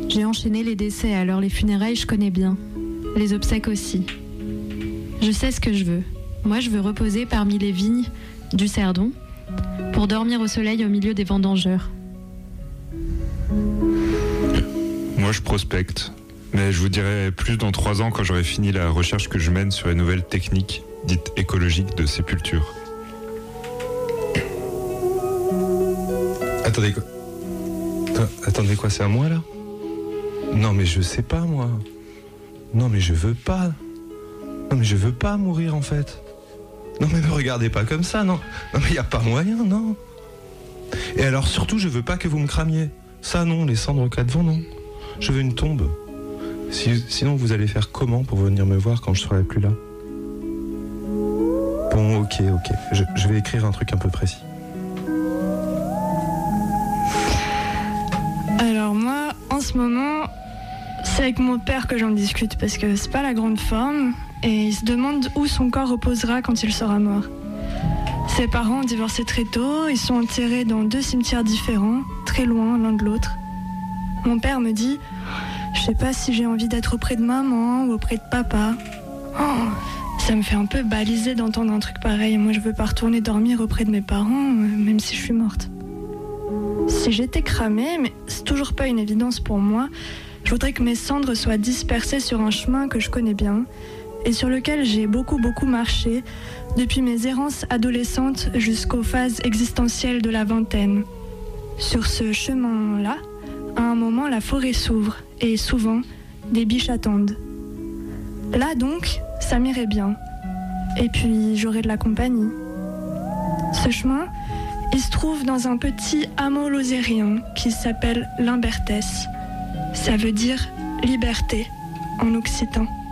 J'ai enchaîné les décès, alors les funérailles je connais bien. Les obsèques aussi. Je sais ce que je veux. Moi je veux reposer parmi les vignes du Cerdon pour dormir au soleil au milieu des vendangeurs. Moi je prospecte, mais je vous dirai plus dans 3 ans quand j'aurai fini la recherche que je mène sur les nouvelles techniques dites écologiques de sépulture. Attendez quoi? Attendez quoi, c'est à moi là? Non mais je sais pas moi. Non mais je veux pas. Non mais je veux pas mourir en fait. Non mais me regardez pas comme ça, non. Non mais y a pas moyen, non. Et alors surtout je veux pas que vous me cramiez. Ça non, les cendres au cas de vent, non. Je veux une tombe. Sinon vous allez faire comment pour venir me voir quand je serai plus là? Bon ok. Je vais écrire un truc un peu précis. Alors moi, en ce moment, c'est avec mon père que j'en discute parce que c'est pas la grande forme et il se demande où son corps reposera quand il sera mort. Ses parents ont divorcé très tôt, ils sont enterrés dans 2 cimetières différents, très loin l'un de l'autre. Mon père me dit, je sais pas si j'ai envie d'être auprès de maman ou auprès de papa. Oh, ça me fait un peu baliser d'entendre un truc pareil. Moi je veux pas retourner dormir auprès de mes parents, même si je suis morte. Si j'étais cramée, mais c'est toujours pas une évidence pour moi, je voudrais que mes cendres soient dispersées sur un chemin que je connais bien et sur lequel j'ai beaucoup marché depuis mes errances adolescentes jusqu'aux phases existentielles de la vingtaine. Sur ce chemin-là, à un moment, la forêt s'ouvre et souvent, des biches attendent. Là donc, ça m'irait bien. Et puis, j'aurais de la compagnie. Ce chemin, il se trouve dans un petit hameau lozérien qui s'appelle Limbertès. Ça veut dire liberté en occitan.